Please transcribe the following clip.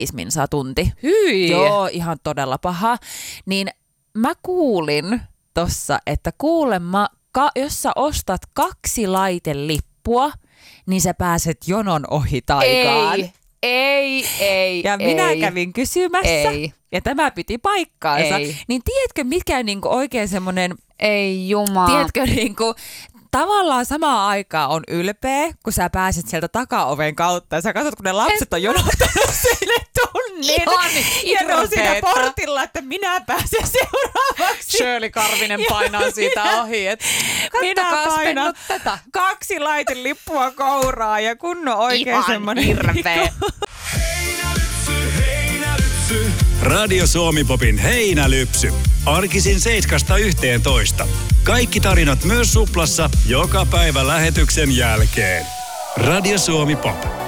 tunti. Hyi! Joo, ihan todella paha. Niin mä kuulin tossa, että kuulemma, jos sä ostat 2 laitelippua, niin sä pääset jonon ohi taikaan. Ei. Ja minä kävin kysymässä, ja tämä piti paikkaansa. Ei. Niin tiedätkö, mikä on niinku oikein semmoinen, Ei jumala. tiedätkö, niinku, tavallaan samaan aikaan on ylpeä, kun sä pääset sieltä takaoven kautta ja sä katsot, kun ne lapset on jonottanut sille tunnin. Ja ne on siinä portilla, että minä pääsen seuraavaksi. Shirley Karvinen painaa siitä ohi. Minä painan nyt tätä. 2 laitelippua kouraa ja kunnon oikein Ihan semmoinen hirveä. Radio Suomi-popin heinälypsy. Arkisin 7–11. Kaikki tarinat myös Suplassa joka päivä lähetyksen jälkeen. Radio Suomi Pop.